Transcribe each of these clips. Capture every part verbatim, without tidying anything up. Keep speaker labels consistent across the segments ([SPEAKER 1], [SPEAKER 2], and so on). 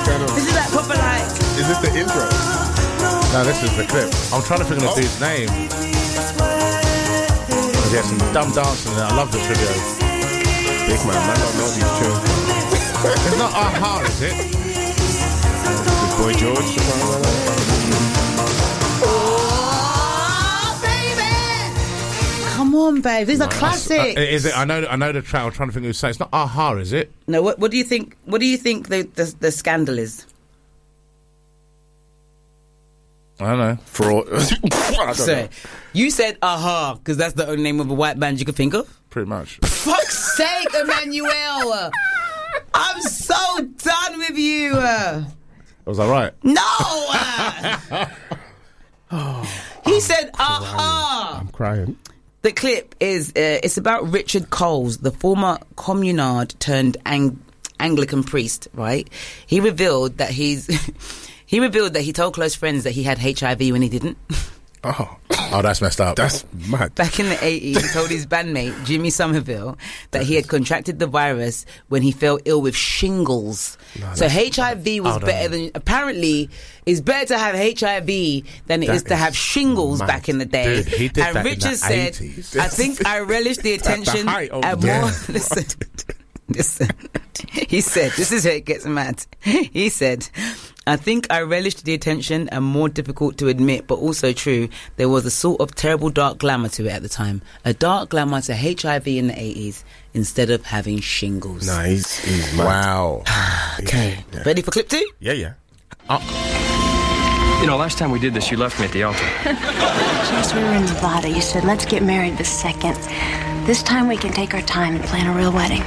[SPEAKER 1] This is that proper like.
[SPEAKER 2] Is this the intro?
[SPEAKER 3] No, this is the clip. I'm trying to figure the
[SPEAKER 2] Oh.
[SPEAKER 3] dude's name. There's some dumb dancing in it. I love this video.
[SPEAKER 2] Big man, man don't know these tunes.
[SPEAKER 3] It's not Aha, is it?
[SPEAKER 2] With Boy George.
[SPEAKER 1] Come on, babe. These are
[SPEAKER 3] Uh,
[SPEAKER 1] classics.
[SPEAKER 3] is it? I know. I know the track. I'm trying to think who's saying. It's not Aha, is it?
[SPEAKER 1] No. What, what do you think? What do you think the the, the scandal is?
[SPEAKER 3] I don't know.
[SPEAKER 2] Fraud. I don't
[SPEAKER 1] So,
[SPEAKER 2] know.
[SPEAKER 1] you said Aha because that's the only name of a white band you could think of.
[SPEAKER 3] Pretty much.
[SPEAKER 1] Fuck's sake, Emmanuel! I'm so done with you.
[SPEAKER 3] Was I right?
[SPEAKER 1] No. He said Aha.
[SPEAKER 2] I'm crying.
[SPEAKER 1] The clip is uh, it's about Richard Coles, the former communard turned Ang- Anglican priest. Right? He revealed that he's he revealed that he told close friends that he had H I V when he didn't.
[SPEAKER 2] Oh,
[SPEAKER 3] Oh, that's messed up.
[SPEAKER 2] that's mad.
[SPEAKER 1] Back in the eighties, he told his bandmate Jimmy Somerville that he had contracted the virus when he fell ill with shingles. So H I V was
[SPEAKER 3] Oh, no.
[SPEAKER 1] better than apparently it's better to have H I V than it
[SPEAKER 2] That
[SPEAKER 1] is to have
[SPEAKER 2] is
[SPEAKER 1] shingles
[SPEAKER 2] mad.
[SPEAKER 1] back in the day.
[SPEAKER 3] Dude, he did
[SPEAKER 1] and
[SPEAKER 3] that in
[SPEAKER 1] Richard
[SPEAKER 3] the
[SPEAKER 1] said,
[SPEAKER 3] eighties.
[SPEAKER 1] "I think I relish the attention
[SPEAKER 2] height of
[SPEAKER 1] and
[SPEAKER 2] the-
[SPEAKER 1] more."
[SPEAKER 2] Yeah.
[SPEAKER 1] Listen, listen. He said, "This is where it gets mad." He said, "I think I relished the attention and more difficult to admit, but also true. There was a sort of terrible dark glamour to it at the time. A dark glamour to H I V in the eighties instead of having shingles."
[SPEAKER 2] Nah, he's, he's mad.
[SPEAKER 3] Wow.
[SPEAKER 1] Okay,
[SPEAKER 2] Yeah.
[SPEAKER 1] ready for clip two?
[SPEAKER 2] Yeah, yeah.
[SPEAKER 4] You know, last time we did this, you left me at the altar.
[SPEAKER 5] Yes, we were in Nevada. You said, let's get married this second. This time we can take our time and plan a real wedding.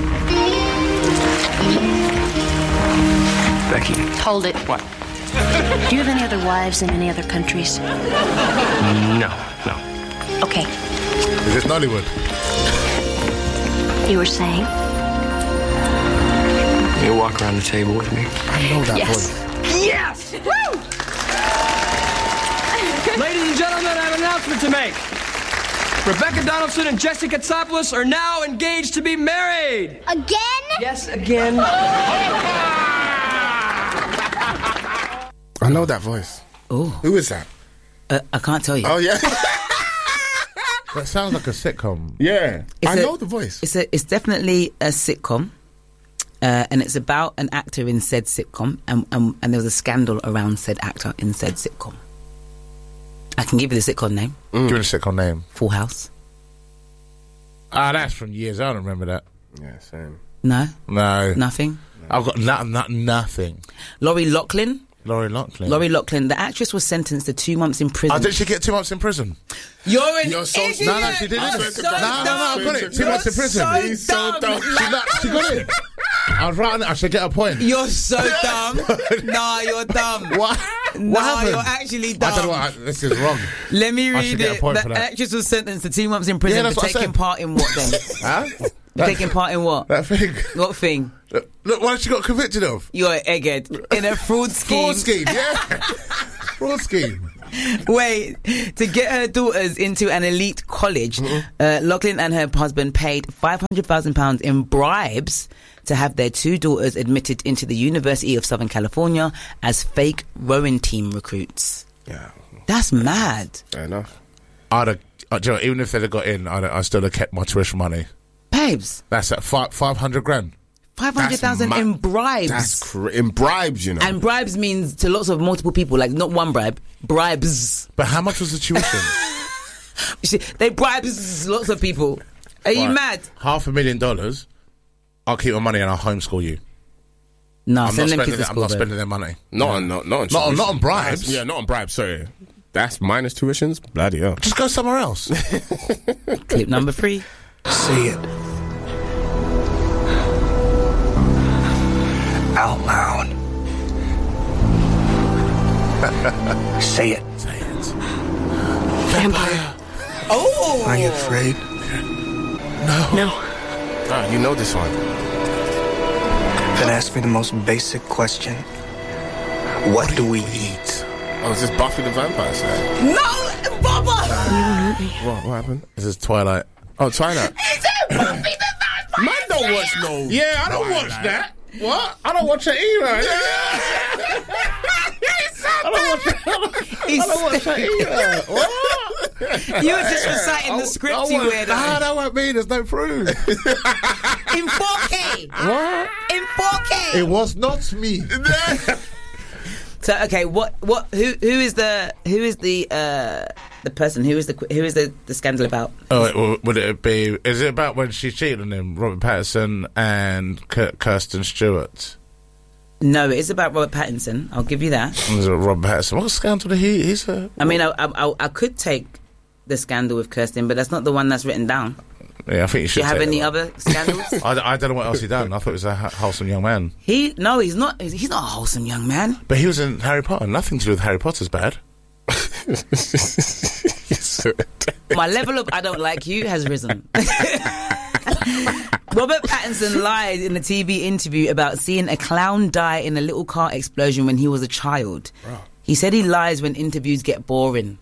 [SPEAKER 4] Becky.
[SPEAKER 5] Hold it.
[SPEAKER 4] What?
[SPEAKER 5] Do you have any other wives in any other countries?
[SPEAKER 4] No, no.
[SPEAKER 5] Okay.
[SPEAKER 3] Is this Nollywood?
[SPEAKER 5] You were saying?
[SPEAKER 4] You walk around the table with me.
[SPEAKER 2] I know that
[SPEAKER 5] Yes.
[SPEAKER 2] voice.
[SPEAKER 4] Yes! Woo! Ladies and gentlemen, I have an announcement to make. Rebecca Donaldson and Jessica Tsopoulos are now engaged to be married.
[SPEAKER 5] Again?
[SPEAKER 4] Yes, again.
[SPEAKER 2] I know that voice.
[SPEAKER 1] Oh,
[SPEAKER 2] Who is that?
[SPEAKER 1] uh, I can't tell you.
[SPEAKER 2] Oh, yeah.
[SPEAKER 3] That sounds like a sitcom.
[SPEAKER 2] yeah.
[SPEAKER 1] It's
[SPEAKER 2] I
[SPEAKER 1] a-
[SPEAKER 2] know the voice.
[SPEAKER 1] It's a, it's definitely a sitcom, uh, and it's about an actor in said sitcom, and, and and there was a scandal around said actor in said sitcom. I can give you the sitcom name:
[SPEAKER 3] Mm. Give it a sitcom name.
[SPEAKER 1] Full House.
[SPEAKER 3] Ah, that's from years. I don't remember that.
[SPEAKER 2] Yeah, same.
[SPEAKER 1] No,
[SPEAKER 3] No.
[SPEAKER 1] nothing.
[SPEAKER 3] I've got no, no, nothing.
[SPEAKER 1] Lori Loughlin.
[SPEAKER 3] Laurie Loughlin.
[SPEAKER 1] Lori Loughlin. The actress was sentenced to two months in prison.
[SPEAKER 3] Oh, did she get two months in prison?
[SPEAKER 1] You're an
[SPEAKER 2] You're so-
[SPEAKER 1] idiot.
[SPEAKER 3] No, no, she didn't.
[SPEAKER 1] You're
[SPEAKER 3] No,
[SPEAKER 1] so
[SPEAKER 3] no, no, no,
[SPEAKER 1] dumb.
[SPEAKER 3] I got it. Two
[SPEAKER 1] You're
[SPEAKER 3] months in prison.
[SPEAKER 1] So
[SPEAKER 2] He's so
[SPEAKER 1] dumb.
[SPEAKER 2] dumb.
[SPEAKER 3] She, got, she got it. I was right on it. I should get a point.
[SPEAKER 1] You're so dumb. Nah, you're dumb.
[SPEAKER 3] What?
[SPEAKER 1] Nah,
[SPEAKER 3] What happened?
[SPEAKER 1] you're actually dumb.
[SPEAKER 3] I don't know what. I, this is wrong.
[SPEAKER 1] Let me
[SPEAKER 3] I
[SPEAKER 1] read
[SPEAKER 3] should get a
[SPEAKER 1] it.
[SPEAKER 3] point
[SPEAKER 1] The
[SPEAKER 3] for that.
[SPEAKER 1] actress was sentenced to two months in prison
[SPEAKER 3] Yeah, that's
[SPEAKER 1] for
[SPEAKER 3] what I
[SPEAKER 1] taking
[SPEAKER 3] said.
[SPEAKER 1] part in what then?
[SPEAKER 3] Huh?
[SPEAKER 1] Taking part in what?
[SPEAKER 3] That thing.
[SPEAKER 1] What thing?
[SPEAKER 3] Look, look, what she got convicted of?
[SPEAKER 1] You're an egghead. In a fraud scheme.
[SPEAKER 3] Fraud scheme, yeah. Fraud scheme.
[SPEAKER 1] Wait, to get her daughters into an elite college,
[SPEAKER 3] Mm-hmm.
[SPEAKER 1] uh, Loughlin and her husband paid five hundred thousand pounds in bribes to have their two daughters admitted into the University of Southern California as fake rowing team recruits.
[SPEAKER 2] Yeah,
[SPEAKER 1] That's mad.
[SPEAKER 2] fair enough.
[SPEAKER 3] I'd have, uh, do you know, even if they'd have got in, I'd, I'd still have kept my tuition money.
[SPEAKER 1] Babes,
[SPEAKER 3] That's at five, 500 grand.
[SPEAKER 1] five hundred thousand
[SPEAKER 2] That's
[SPEAKER 1] in
[SPEAKER 2] mad.
[SPEAKER 1] bribes.
[SPEAKER 2] That's cr- in bribes, you know.
[SPEAKER 1] And bribes means to lots of multiple people, like not one bribe, bribes.
[SPEAKER 3] But how much was the tuition?
[SPEAKER 1] You see, they bribes lots of people. Are you
[SPEAKER 3] Right.
[SPEAKER 1] mad?
[SPEAKER 3] Half a million dollars. I'll keep my money and I'll homeschool you.
[SPEAKER 1] No,
[SPEAKER 3] I'm
[SPEAKER 1] send
[SPEAKER 3] not
[SPEAKER 1] them
[SPEAKER 3] spending.
[SPEAKER 1] kids to
[SPEAKER 3] It, I'm
[SPEAKER 1] school.
[SPEAKER 3] not
[SPEAKER 1] babe.
[SPEAKER 3] spending their money.
[SPEAKER 2] not on, not, not on,
[SPEAKER 3] Not on-
[SPEAKER 2] tuition.
[SPEAKER 3] not on bribes.
[SPEAKER 2] That's- yeah, not on bribes. Sorry, that's minus tuitions. Bloody hell.
[SPEAKER 3] Just go somewhere else.
[SPEAKER 1] Clip number three.
[SPEAKER 6] Say it. Out loud. Say it.
[SPEAKER 3] Say it.
[SPEAKER 5] Vampire.
[SPEAKER 1] Oh!
[SPEAKER 6] Are you afraid?
[SPEAKER 5] No.
[SPEAKER 2] Ah, you know this one.
[SPEAKER 6] Then ask me the most basic question. What do we eat?
[SPEAKER 2] Oh, is this Buffy the Vampire Slayer?
[SPEAKER 1] No, Baba!
[SPEAKER 2] What, what happened?
[SPEAKER 3] This is Twilight.
[SPEAKER 2] Oh, Twilight.
[SPEAKER 1] Is it Buffy the Vampire
[SPEAKER 2] Man don't watch no.
[SPEAKER 3] Yeah, I don't watch that. What? I don't watch it either. I don't watch it. I don't, I don't watch it either. What?
[SPEAKER 1] You were just reciting the script,
[SPEAKER 3] I, I
[SPEAKER 1] you
[SPEAKER 3] want,
[SPEAKER 1] weirdo.
[SPEAKER 3] Nah, that won't mean there's no proof.
[SPEAKER 1] In four K.
[SPEAKER 3] What?
[SPEAKER 1] In four K.
[SPEAKER 3] It was not me.
[SPEAKER 1] So okay, what what who who is the who is the uh the person who is the who is the, the scandal about?
[SPEAKER 3] Oh, it, would it be? Is it about when she cheated on him, Robert Pattinson and K- Kirsten Stewart?
[SPEAKER 1] No, it is about Robert Pattinson. I'll give you that.
[SPEAKER 3] Is it Robert Pattinson? What scandal did he? He's a.
[SPEAKER 1] I mean, I I, I could take the scandal with Kirsten, but that's not the one that's written down.
[SPEAKER 3] Yeah, I think you
[SPEAKER 1] Do
[SPEAKER 3] should.
[SPEAKER 1] you have
[SPEAKER 3] take
[SPEAKER 1] any
[SPEAKER 3] that
[SPEAKER 1] other scandals?
[SPEAKER 3] one. I, I don't know what else he done. I thought he was a ha- wholesome young man.
[SPEAKER 1] He no, he's not. He's not a wholesome young man.
[SPEAKER 3] But he was in Harry Potter. Nothing to do with Harry Potter's bad.
[SPEAKER 1] My level of I don't like you has risen. Robert Pattinson lied in a T V interview about seeing a clown die in a little car explosion when he was a child. Bro. He said he lies when interviews get boring.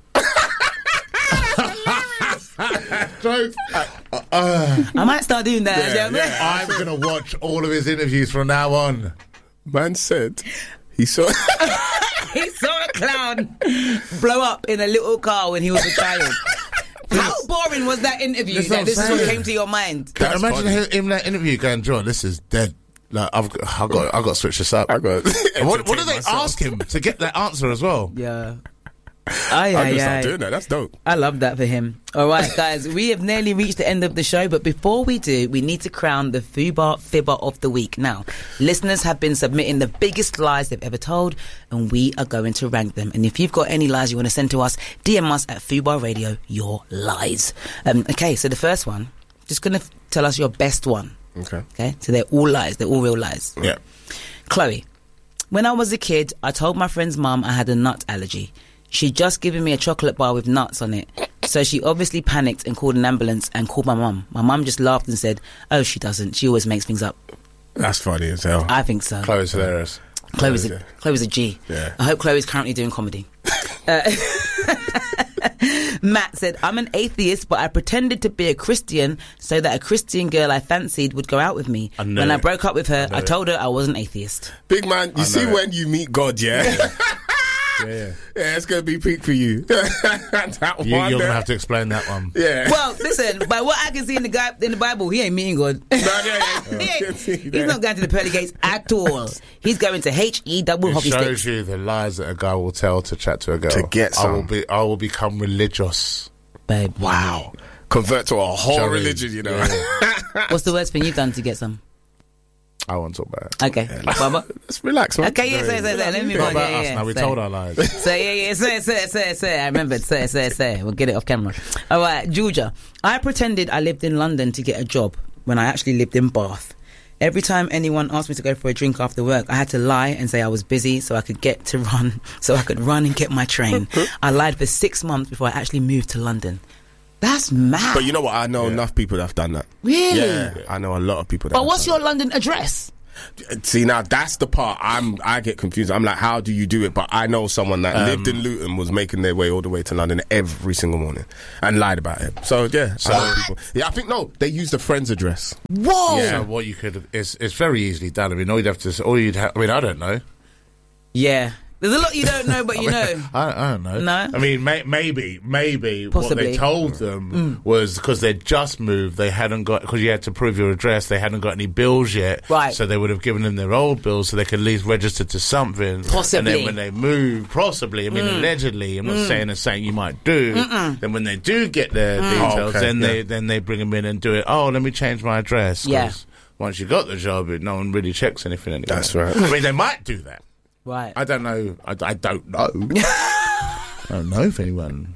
[SPEAKER 3] Jokes. Uh, uh,
[SPEAKER 1] I might start doing that.
[SPEAKER 2] Yeah,
[SPEAKER 1] Yeah,
[SPEAKER 2] yeah.
[SPEAKER 3] I'm going to watch all of his interviews from now on.
[SPEAKER 2] Man said he saw.
[SPEAKER 1] He saw a clown blow up in a little car when he was a child. How boring was that interview
[SPEAKER 3] That's
[SPEAKER 1] that
[SPEAKER 3] what
[SPEAKER 1] this
[SPEAKER 3] I'm
[SPEAKER 1] is what
[SPEAKER 3] saying.
[SPEAKER 1] came to your mind?
[SPEAKER 3] Can you
[SPEAKER 2] That's
[SPEAKER 3] imagine
[SPEAKER 2] funny.
[SPEAKER 3] him in that interview going, John, this is dead. Like, I've got, I've got, I've got to switch this up.
[SPEAKER 2] I got.
[SPEAKER 3] And what, what did they
[SPEAKER 2] myself.
[SPEAKER 3] ask him to get that answer as well?
[SPEAKER 1] Yeah. Aye,
[SPEAKER 2] I'm
[SPEAKER 1] aye,
[SPEAKER 2] gonna start
[SPEAKER 1] aye.
[SPEAKER 2] doing that. That's dope.
[SPEAKER 1] I love that for him. All right, guys, we have nearly reached the end of the show, but before we do, we need to crown the Fubar Fibber of the Week. Now, listeners have been submitting the biggest lies they've ever told, and we are going to rank them. And if you've got any lies you want to send to us, D M us at Fubar Radio, your lies. Um, okay, so the first one, just going to f- tell us your best one.
[SPEAKER 2] Okay.
[SPEAKER 1] Okay, so they're all lies. They're all real lies.
[SPEAKER 3] Yeah.
[SPEAKER 1] Chloe, when I was a kid, I told my friend's mum I had a nut allergy. She'd just given me a chocolate bar with nuts on it. So she obviously panicked and called an ambulance and called my mum. My mum just laughed and said, oh, she doesn't. She always makes things up.
[SPEAKER 2] That's funny as hell.
[SPEAKER 1] I think so.
[SPEAKER 3] Chloe's hilarious.
[SPEAKER 1] Chloe's
[SPEAKER 2] Yeah.
[SPEAKER 1] a, Chloe's a G.
[SPEAKER 2] Yeah.
[SPEAKER 1] I hope Chloe's currently doing comedy. uh, Matt said, I'm an atheist, but I pretended to be a Christian so that a Christian girl I fancied would go out with me.
[SPEAKER 3] I know
[SPEAKER 1] When I
[SPEAKER 3] it.
[SPEAKER 1] broke up with her,
[SPEAKER 3] I know
[SPEAKER 1] I
[SPEAKER 3] it.
[SPEAKER 1] told her I was an atheist.
[SPEAKER 2] Big man, you see
[SPEAKER 3] it.
[SPEAKER 2] when you meet God, yeah?
[SPEAKER 3] Yeah, yeah.
[SPEAKER 2] Yeah, it's going to be peak for you. That
[SPEAKER 3] You,
[SPEAKER 2] one
[SPEAKER 3] you're
[SPEAKER 2] there.
[SPEAKER 3] gonna have to explain that one.
[SPEAKER 2] Yeah.
[SPEAKER 1] Well, listen, by what I can see in the guy in the Bible, he ain't meeting God.
[SPEAKER 2] No, yeah, yeah.
[SPEAKER 1] He
[SPEAKER 2] I can
[SPEAKER 1] ain't-
[SPEAKER 2] see
[SPEAKER 1] he's
[SPEAKER 2] that.
[SPEAKER 1] not going to the pearly gates at all. He's going to H E double
[SPEAKER 3] It
[SPEAKER 1] hockey
[SPEAKER 3] shows
[SPEAKER 1] sticks.
[SPEAKER 3] you the lies that a guy will tell to chat to a girl.
[SPEAKER 2] To get
[SPEAKER 3] I will
[SPEAKER 2] some.
[SPEAKER 3] be. I will become religious.
[SPEAKER 1] Babe,
[SPEAKER 2] Wow. Convert to a whole
[SPEAKER 3] Joey.
[SPEAKER 2] religion, you know.
[SPEAKER 3] Yeah.
[SPEAKER 1] what's the worst thing you've done to get some?
[SPEAKER 3] I won't talk about it.
[SPEAKER 1] Okay, Baba.
[SPEAKER 2] Let's relax, man.
[SPEAKER 1] Okay, yeah, say, say, say. Let me
[SPEAKER 3] It's not
[SPEAKER 1] know.
[SPEAKER 3] about
[SPEAKER 1] Yeah,
[SPEAKER 3] us
[SPEAKER 1] yeah,
[SPEAKER 3] now. We
[SPEAKER 1] say.
[SPEAKER 3] told our lies.
[SPEAKER 1] So yeah, yeah, say, it, say, it, say, it, say. it. I remembered. Say, it, say, it, say. it. We'll get it off camera. All right, Georgia. I pretended I lived in London to get a job when I actually lived in Bath. Every time anyone asked me to go for a drink after work, I had to lie and say I was busy so I could get to run, so I could run and get my train. I lied for six months before I actually moved to London. That's mad.
[SPEAKER 2] But you know what? I know enough people that have done that.
[SPEAKER 1] Really?
[SPEAKER 2] Yeah, I know a lot of people that
[SPEAKER 1] But
[SPEAKER 2] have
[SPEAKER 1] what's
[SPEAKER 2] done
[SPEAKER 1] your London address?
[SPEAKER 2] that. See, now that's the part I'm, I get confused. I'm like, how do you do it? But I know someone that
[SPEAKER 3] Um,
[SPEAKER 2] lived in Luton was making their way all the way to London every single morning and lied about it. So, yeah. I know people. Yeah, I think, no, they used a friend's address.
[SPEAKER 1] Whoa!
[SPEAKER 3] Yeah. So what you could, it's it's very easily done. I mean, all you'd have to, all you'd have. I mean, I don't know.
[SPEAKER 1] Yeah. There's a lot you don't know, but you know.
[SPEAKER 3] I, I don't know.
[SPEAKER 1] No?
[SPEAKER 3] I mean, may, maybe, maybe
[SPEAKER 1] Possibly.
[SPEAKER 3] what they told them was because they'd just moved, they hadn't got, because you had to prove your address, they hadn't got any bills yet.
[SPEAKER 1] Right.
[SPEAKER 3] So they would have given them their old bills so they could at least register to something.
[SPEAKER 1] Possibly.
[SPEAKER 3] And then when they move, possibly, I mean, allegedly, I'm not saying it's something you might do. Then when they do get their details,
[SPEAKER 2] Oh, okay,
[SPEAKER 3] then
[SPEAKER 2] yeah.
[SPEAKER 3] they then they bring them in and do it. Oh, let me change my address. 'cause
[SPEAKER 1] Yeah.
[SPEAKER 3] once you got the job, it, no one really checks anything anymore.
[SPEAKER 2] That's right.
[SPEAKER 3] I mean, they might do that.
[SPEAKER 1] Right.
[SPEAKER 3] I don't know. I, I don't know. I don't know if anyone.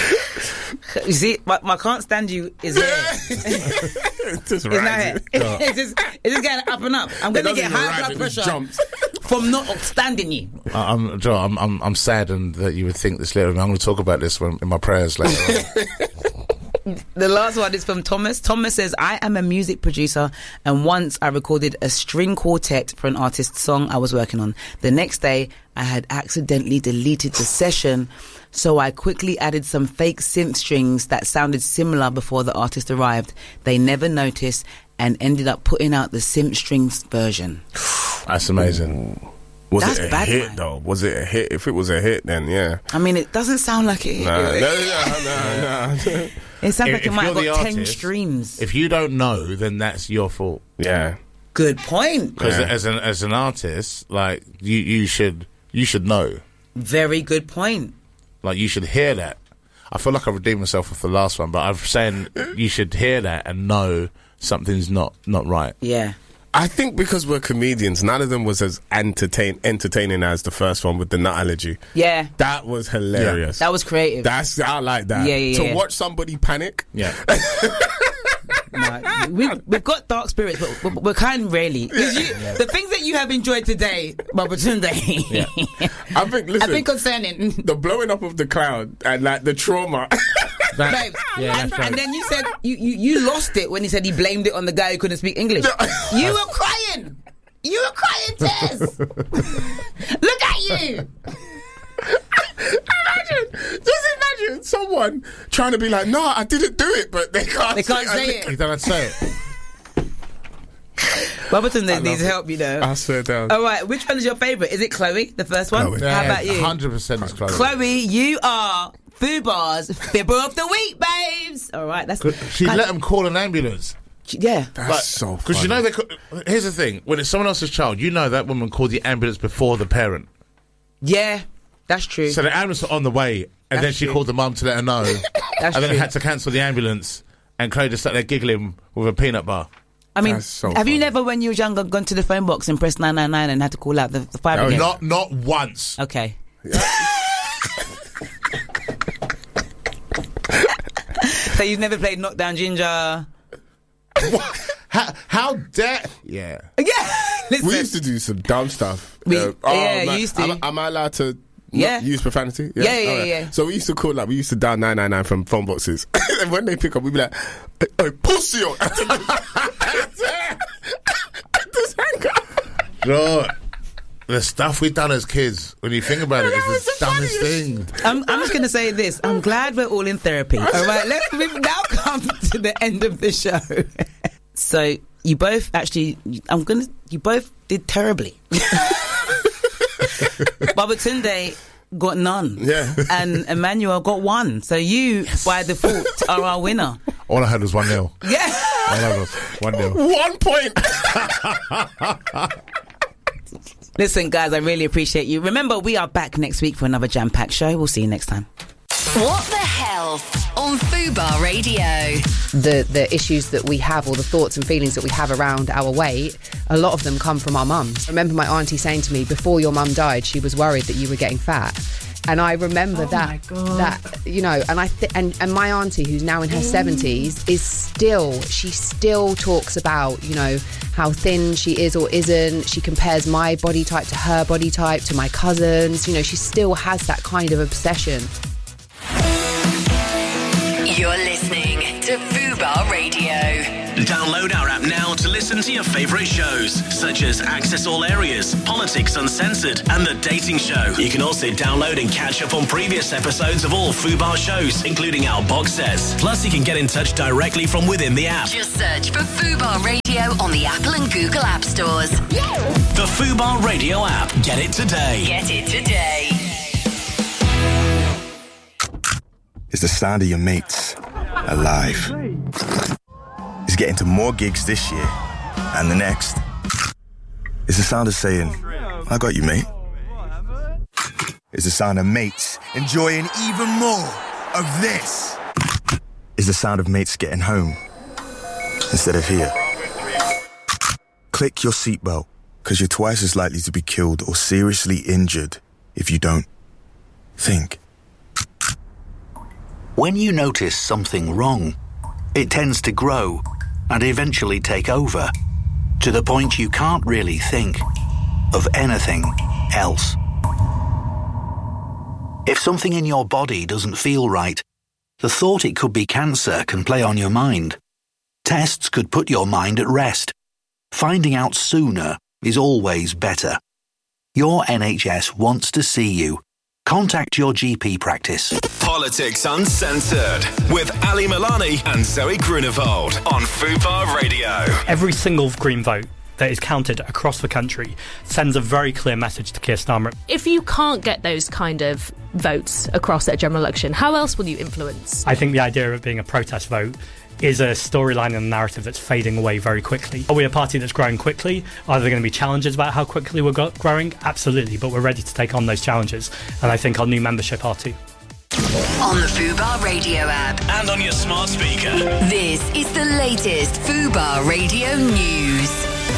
[SPEAKER 1] You see, my, my can't stand you is here.
[SPEAKER 2] Just
[SPEAKER 1] It's not here. It's just, it's just getting up and up. I'm going to get high blood pressure from not standing you.
[SPEAKER 3] I- I'm, Joe, I'm, I'm, I'm saddened that you would think this later. I'm going to talk about this when, in my prayers later on.
[SPEAKER 1] The last one is from Thomas. Thomas says, I am a music producer, and once I recorded a string quartet for an artist's song I was working on. The next day, I had accidentally deleted the session, so I quickly added some fake synth strings that sounded similar before the artist arrived. They never noticed, and ended up putting out the Simp Strings version.
[SPEAKER 3] That's amazing.
[SPEAKER 2] Was
[SPEAKER 1] That's
[SPEAKER 2] it a
[SPEAKER 1] bad,
[SPEAKER 2] hit
[SPEAKER 1] man.
[SPEAKER 2] though? Was it a hit? If it was a hit, then yeah.
[SPEAKER 1] I mean, it doesn't sound like it.
[SPEAKER 2] Nah, no, no, no, no.
[SPEAKER 1] It sounds
[SPEAKER 3] If-
[SPEAKER 1] like it
[SPEAKER 3] if
[SPEAKER 1] might have
[SPEAKER 3] you're
[SPEAKER 1] got
[SPEAKER 3] the
[SPEAKER 1] ten
[SPEAKER 3] artist,
[SPEAKER 1] streams.
[SPEAKER 3] If you don't know, then that's your fault.
[SPEAKER 2] Yeah.
[SPEAKER 1] Good point.
[SPEAKER 3] Because
[SPEAKER 2] Yeah.
[SPEAKER 3] as an as an artist, like you, you should you should know.
[SPEAKER 1] Very good point.
[SPEAKER 3] Like you should hear that. I feel like I redeemed myself with the last one, but I'm saying you should hear that and know something's not not right.
[SPEAKER 1] Yeah.
[SPEAKER 2] I think because we're comedians, none of them was as entertain entertaining as the first one with the nut allergy.
[SPEAKER 1] Yeah.
[SPEAKER 2] That was hilarious.
[SPEAKER 1] That was creative.
[SPEAKER 2] That's I like that.
[SPEAKER 1] Yeah, yeah,
[SPEAKER 2] to
[SPEAKER 1] yeah.
[SPEAKER 2] watch somebody panic.
[SPEAKER 3] Yeah.
[SPEAKER 1] No, we've, we've got dark spirits, but we're, we're kind of rarely. 'Cause you, the things that you have enjoyed today, Babatunde,
[SPEAKER 2] I think. Listen,
[SPEAKER 1] I think concerning.
[SPEAKER 2] the blowing up of the cloud and like the trauma.
[SPEAKER 3] That-
[SPEAKER 1] Babe,
[SPEAKER 3] yeah,
[SPEAKER 1] and,
[SPEAKER 3] that's right.
[SPEAKER 1] and then you said you, you, you lost it when he said he blamed it on the guy who couldn't speak English. You were crying. You were crying tears. Look at you.
[SPEAKER 2] Imagine, just imagine someone trying to be like, no, I didn't do it, but they can't.
[SPEAKER 1] They can't say it.
[SPEAKER 3] You don't have to say it.
[SPEAKER 1] Babatunde needs
[SPEAKER 2] it.
[SPEAKER 1] help, you know.
[SPEAKER 2] I swear down.
[SPEAKER 1] All right, which one is your favourite? Is it Chloe, the first one?
[SPEAKER 2] Chloe.
[SPEAKER 1] How about you?
[SPEAKER 3] Hundred percent is Chloe.
[SPEAKER 1] Chloe, you are Fubar's Fibber of the Week, babes. All right, that's
[SPEAKER 3] She
[SPEAKER 1] God,
[SPEAKER 3] let them call an ambulance.
[SPEAKER 1] yeah.
[SPEAKER 2] That's so funny.
[SPEAKER 3] Because you know, they could, here's the thing: when it's someone else's child, you know that woman called the ambulance before the parent.
[SPEAKER 1] Yeah, that's true.
[SPEAKER 3] So the ambulance was on the way, and
[SPEAKER 1] That's
[SPEAKER 3] then she
[SPEAKER 1] true.
[SPEAKER 3] called the mum to let her know,
[SPEAKER 1] That's
[SPEAKER 3] and then
[SPEAKER 1] true.
[SPEAKER 3] had to cancel the ambulance. And Chloe just sat there giggling with a peanut bar.
[SPEAKER 1] I mean,
[SPEAKER 2] That's so
[SPEAKER 1] have you
[SPEAKER 2] funny.
[SPEAKER 1] never, when you were younger, gone to the phone box and pressed nine nine nine and had to call out the, the fire
[SPEAKER 2] Oh,
[SPEAKER 1] brigade?
[SPEAKER 3] Not, not once.
[SPEAKER 1] Okay. So you've never played Knockdown Ginger?
[SPEAKER 3] How, how dare? Yeah.
[SPEAKER 1] Yeah. Listen.
[SPEAKER 2] We used to do some dumb stuff.
[SPEAKER 1] We-
[SPEAKER 2] Uh,
[SPEAKER 1] yeah,
[SPEAKER 2] man,
[SPEAKER 1] used to.
[SPEAKER 2] Am, am I allowed to not
[SPEAKER 1] Yeah.
[SPEAKER 2] use profanity?
[SPEAKER 1] Yeah, yeah,
[SPEAKER 2] Alright.
[SPEAKER 1] yeah.
[SPEAKER 2] So we used to call, like, we used to dial nine nine nine from phone boxes. And when they pick up, we'd be like, hey, hey, pussy! on." Just hang up.
[SPEAKER 3] Sure. The stuff we done as kids, when you think about it,
[SPEAKER 2] That
[SPEAKER 3] is
[SPEAKER 2] was
[SPEAKER 3] the
[SPEAKER 2] the
[SPEAKER 3] dumbest thing.
[SPEAKER 1] I'm, I'm just going to say this. I'm glad we're all in therapy. All right, let's we've now come to the end of the show. So you both actually, I'm going to, you both did terribly. Babatunde got none.
[SPEAKER 2] Yeah.
[SPEAKER 1] And Emmanuel got one. So you, by default, are our winner.
[SPEAKER 3] All I heard was one nil.
[SPEAKER 1] Yeah.
[SPEAKER 3] All I heard was one nil.
[SPEAKER 2] One point.
[SPEAKER 1] Listen, guys, I really appreciate you. Remember, we are back next week for another jam-packed show. We'll see you next time.
[SPEAKER 7] What the Health on Fubar Radio.
[SPEAKER 8] the the issues that we have, or the thoughts and feelings that we have around our weight, a lot of them come from our mums. I remember my auntie saying to me, before your mum died, she was worried that you were getting fat. And I remember that, that you know, and I th- and and my auntie, who's now in her seventies, is still she still talks about, you know, how thin she is or isn't. She compares my body type to her body type, to my cousins. You know, she still has that kind of obsession.
[SPEAKER 7] You're listening to Fubar Radio.
[SPEAKER 9] Download our app now to listen to your favourite shows, such as Access All Areas, Politics Uncensored, and The Dating Show. You can also download and catch up on previous episodes of all Fubar shows, including our box sets. Plus, you can get in touch directly from within the app.
[SPEAKER 7] Just search for Fubar Radio on the Apple and Google App Stores.
[SPEAKER 9] The Fubar Radio app. Get it today.
[SPEAKER 7] Get it today.
[SPEAKER 10] It's the sound of your mates alive. It's getting to more gigs this year and the next. It's the sound of saying, I got you, mate. It's the sound of mates enjoying even more of this. It's the sound of mates getting home instead of here. Click your seatbelt, because you're twice as likely to be killed or seriously injured if you don't. Think.
[SPEAKER 11] When you notice something wrong, it tends to grow and eventually take over, to the point you can't really think of anything else. If something in your body doesn't feel right, the thought it could be cancer can play on your mind. Tests could put your mind at rest. Finding out sooner is always better. Your N H S wants to see you, contact your G P practice.
[SPEAKER 12] Politics Uncensored with Ali Milani and Zoe Grunewald on Fubar Radio.
[SPEAKER 13] Every single Green vote that is counted across the country sends a very clear message to Keir Starmer.
[SPEAKER 14] If you can't get those kind of votes across at a general election, how else will you influence?
[SPEAKER 13] I think the idea of it being a protest vote is a storyline and a narrative that's fading away very quickly. Are we a party that's growing quickly? Are there going to be challenges about how quickly we're go- growing? Absolutely, but we're ready to take on those challenges, and I think our new membership are too.
[SPEAKER 7] On the Fubar Radio app.
[SPEAKER 9] And on your smart speaker.
[SPEAKER 7] This is the latest Fubar Radio news.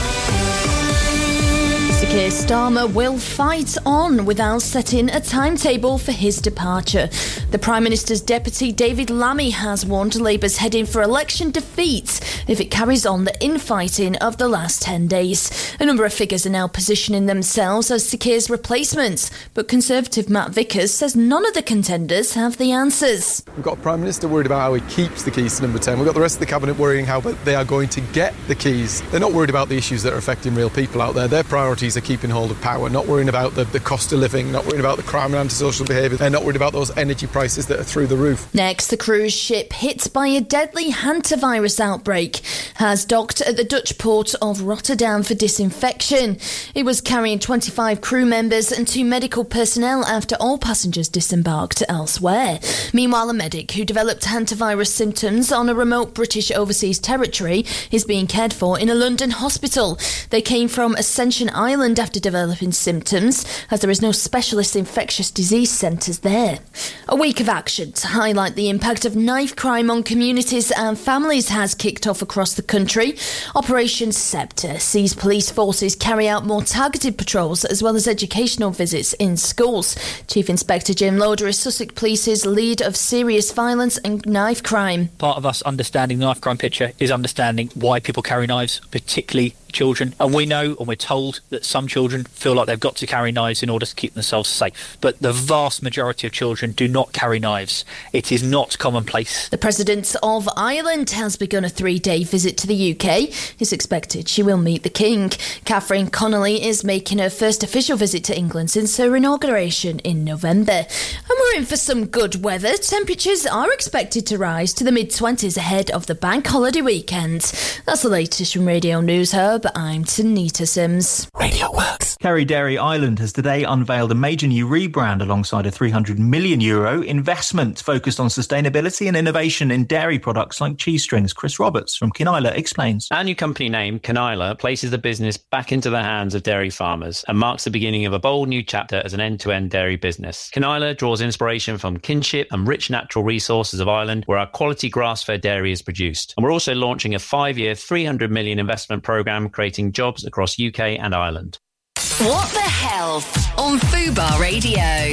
[SPEAKER 15] Sir Keir Starmer will fight on without setting a timetable for his departure. The Prime Minister's deputy, David Lammy, has warned Labour's heading for election defeat if it carries on the infighting of the last ten days. A number of figures are now positioning themselves as Sir Keir's replacements, but Conservative Matt Vickers says none of the contenders have the answers.
[SPEAKER 16] We've got a Prime Minister worried about how he keeps the keys to number ten. We've got the rest of the Cabinet worrying how they are going to get the keys. They're not worried about the issues that are affecting real people out there. Their priorities are keeping hold of power, not worrying about the, the cost of living, not worrying about the crime and antisocial behaviour. They're not worried about those energy prices that are through the roof.
[SPEAKER 15] Next, the cruise ship hit by a deadly hantavirus outbreak has docked at the Dutch port of Rotterdam for disinfection. It was carrying twenty-five crew members and two medical personnel after all passengers disembarked elsewhere. Meanwhile, a medic who developed hantavirus symptoms on a remote British overseas territory is being cared for in a London hospital. They came from Ascension Island after developing symptoms, as there is no specialist infectious disease centres there. A week of action to highlight the impact of knife crime on communities and families has kicked off across the country. Operation Sceptre sees police forces carry out more targeted patrols as well as educational visits in schools. Chief Inspector Jim Loader is Sussex Police's lead of serious violence and knife crime.
[SPEAKER 17] Part of us understanding the knife crime picture is understanding why people carry knives, particularly children, and we know and we're told that some children feel like they've got to carry knives in order to keep themselves safe, but the vast majority of children do not carry knives. It is not commonplace.
[SPEAKER 15] The President of Ireland has begun a three-day visit to the U K. It's expected she will meet the King. Catherine Connolly is making her first official visit to England since her inauguration in November. And we're in for some good weather. Temperatures are expected to rise to the mid-twenties ahead of the bank holiday weekend. That's the latest from Radio News Hub. I'm Tanita Sims.
[SPEAKER 18] Radio Works. Kerry Dairy Ireland has today unveiled a major new rebrand alongside a three hundred million euro investment focused on sustainability and innovation in dairy products like cheese strings. Chris Roberts from Kinayla explains.
[SPEAKER 19] Our new company name, Kinayla, places the business back into the hands of dairy farmers and marks the beginning of a bold new chapter as an end-to-end dairy business. Kinayla draws inspiration from kinship and rich natural resources of Ireland, where our quality grass-fed dairy is produced. And we're also launching a five-year, three hundred million investment programme creating jobs across U K and Ireland.
[SPEAKER 7] What the Health on Fubar Radio.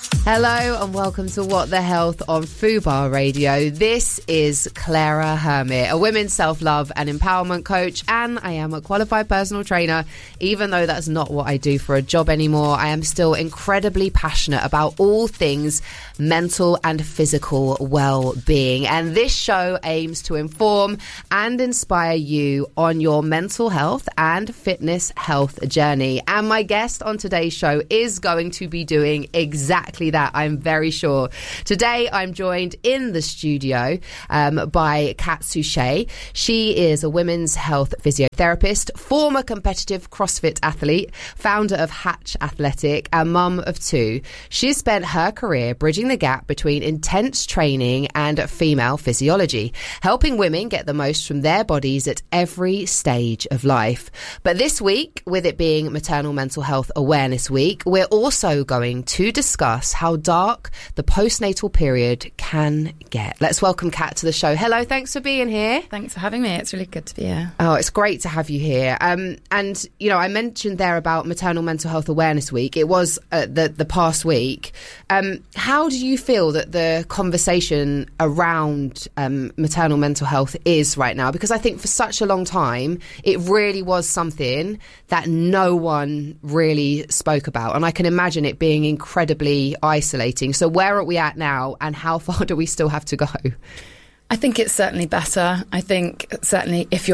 [SPEAKER 8] Hello and welcome to What the Health on Fubar Radio. This is Clara Hermit, a women's self-love and empowerment coach, and I am a qualified personal trainer. Even though that's not what I do for a job anymore, I am still incredibly passionate about all things mental and physical well-being. And this show aims to inform and inspire you on your mental health and fitness health journey. And my guest on today's show is going to be doing exactly that, I'm very sure. Today, I'm joined in the studio um, by Kat Suchet. She is a women's health physiotherapist, former competitive CrossFit athlete, founder of Hatch Athletic, and mum of two. She's spent her career bridging the gap between intense training and female physiology, helping women get the most from their bodies at every stage of life. But this week, with it being Maternal Mental Health Awareness Week, we're also going to discuss how dark the postnatal period can get. Let's welcome Kat to the show. Hello, thanks for being here.
[SPEAKER 20] Thanks for having me. It's really good to be here.
[SPEAKER 8] Oh, it's great to have you here. Um, and, you know, I mentioned there about Maternal Mental Health Awareness Week. It was uh, the, the past week. Um, how do you feel that the conversation around um, maternal mental health is right now? Because I think for such a long time, it really was something that no one really spoke about. And I can imagine it being incredibly isolating. So where are we at now, and how far do we still have to go?
[SPEAKER 20] I think it's certainly better. I think certainly if you're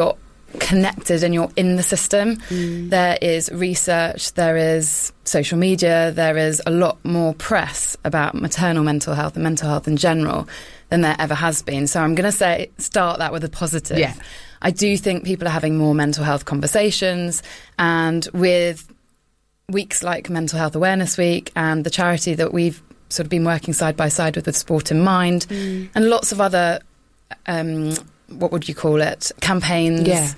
[SPEAKER 20] connected and you're in the system. Mm. There is research, there is social media, there is a lot more press about maternal mental health and mental health in general than there ever has been. So I'm going to say start that with a positive.
[SPEAKER 8] Yeah.
[SPEAKER 20] I do think people are having more mental health conversations, and with weeks like Mental Health Awareness Week and the charity that we've sort of been working side by side with, with Sport in Mind, mm. and lots of other, um, what would you call it, campaigns
[SPEAKER 8] yeah.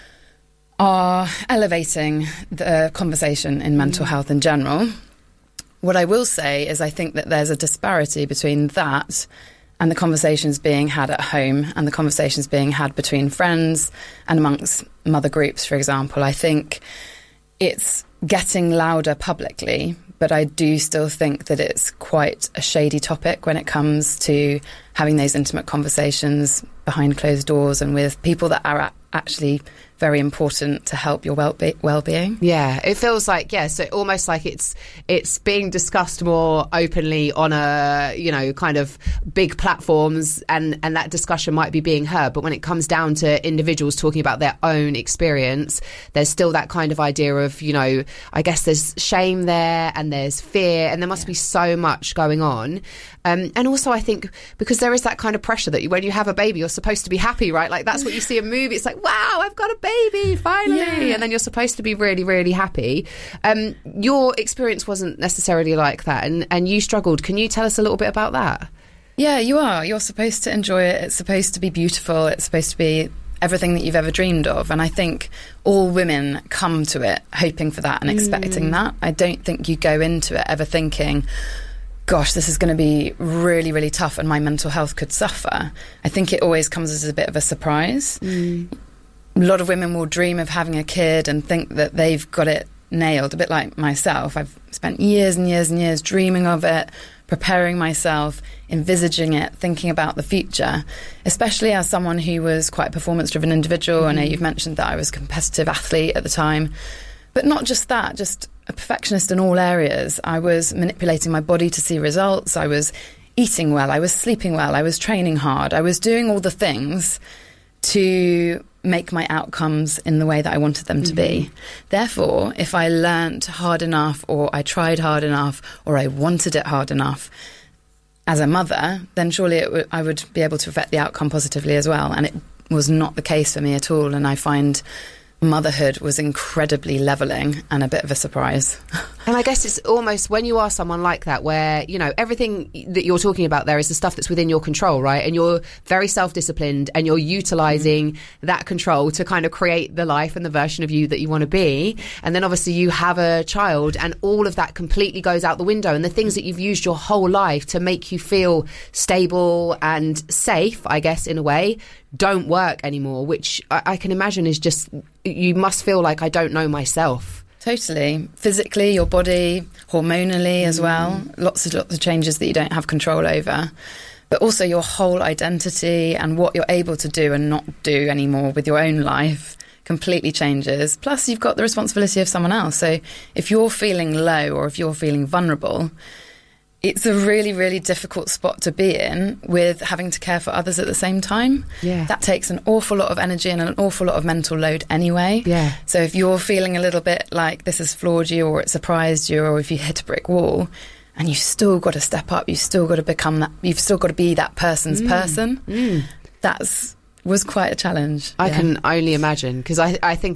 [SPEAKER 20] are elevating the conversation in mental mm. health in general. What I will say is I think that there's a disparity between that and the conversations being had at home and the conversations being had between friends and amongst mother groups, for example. I think it's getting louder publicly, but I do still think that it's quite a shady topic when it comes to having those intimate conversations behind closed doors and with people that are a- actually very important to help your well-be- well-being.
[SPEAKER 8] Yeah, it feels like, yeah, so almost like it's it's being discussed more openly on a, you know, kind of big platforms, and, and that discussion might be being heard. But when it comes down to individuals talking about their own experience, there's still that kind of idea of, you know, I guess there's shame there and there's fear, and there must yeah. be so much going on. Um, and also I think because there is that kind of pressure that you, when you have a baby, you're supposed to be happy, right? Like that's what you see in movies. It's like, wow, I've got a baby, finally. Yeah. And then you're supposed to be really, really happy. Um, your experience wasn't necessarily like that, and, and you struggled. Can you tell us a little bit about that?
[SPEAKER 20] Yeah, you are. You're supposed to enjoy it. It's supposed to be beautiful. It's supposed to be everything that you've ever dreamed of. And I think all women come to it hoping for that and expecting mm. that. I don't think you go into it ever thinking, gosh, this is going to be really, really tough and my mental health could suffer. I think it always comes as a bit of a surprise. Mm. A lot of women will dream of having a kid and think that they've got it nailed, a bit like myself. I've spent years and years and years dreaming of it, preparing myself, envisaging it, thinking about the future, especially as someone who was quite a performance-driven individual. Mm. I know you've mentioned that I was a competitive athlete at the time. But not just that, just a perfectionist in all areas. I was manipulating my body to see results. I was eating well. I was sleeping well. I was training hard. I was doing all the things to make my outcomes in the way that I wanted them to mm-hmm. be. Therefore, if I learnt hard enough, or I tried hard enough, or I wanted it hard enough as a mother, then surely it w- I would be able to affect the outcome positively as well. And it was not the case for me at all. And I find motherhood was incredibly levelling and a bit of a surprise.
[SPEAKER 8] And I guess it's almost when you are someone like that, where, you know, everything that you're talking about there is the stuff that's within your control, right? And you're very self-disciplined and you're utilising mm-hmm. that control to kind of create the life and the version of you that you want to be. And then obviously you have a child and all of that completely goes out the window. And the things that you've used your whole life to make you feel stable and safe, I guess, in a way, don't work anymore, which I, I can imagine is just, you must feel like I don't know myself.
[SPEAKER 20] Totally. Physically, your body, hormonally as well. Mm. Lots of lots of changes that you don't have control over. But also your whole identity and what you're able to do and not do anymore with your own life completely changes. Plus, you've got the responsibility of someone else. So if you're feeling low or if you're feeling vulnerable, it's a really, really difficult spot to be in with having to care for others at the same time.
[SPEAKER 8] Yeah.
[SPEAKER 20] That takes an awful lot of energy and an awful lot of mental load anyway.
[SPEAKER 8] Yeah.
[SPEAKER 20] So if you're feeling a little bit like this has floored you or it surprised you, or if you hit a brick wall, and you've still got to step up, you've still got to become that, you've still got to be that person's mm. person,
[SPEAKER 8] mm.
[SPEAKER 20] that's was quite a challenge.
[SPEAKER 8] I
[SPEAKER 20] yeah.
[SPEAKER 8] can only imagine, because I, I think